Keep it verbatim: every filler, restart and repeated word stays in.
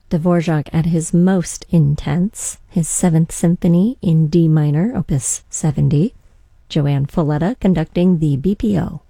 Dvorak at his most intense, his Seventh Symphony in D minor, opus seventy, Joanne Folletta conducting the B P O.